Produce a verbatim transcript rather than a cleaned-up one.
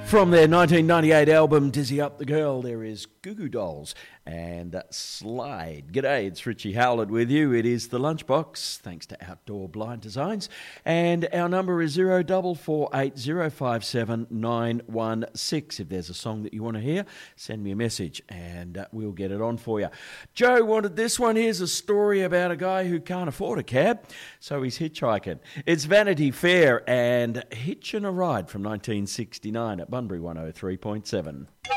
From their nineteen ninety-eight album Dizzy Up the Girl, there is Goo Goo Dolls and Slide. G'day, it's Richie Howlett with you. It is the Lunchbox, thanks to Outdoor Blind Designs. And our number is zero four four eight zero five seven nine one six. If there's a song that you want to hear, send me a message and uh, we'll get it on for you. Joe wanted this one. Here's a story about a guy who can't afford a cab, so he's hitchhiking. It's Vanity Fair and Hitchin' a Ride from nineteen sixty-nine at Bunbury one oh three point seven.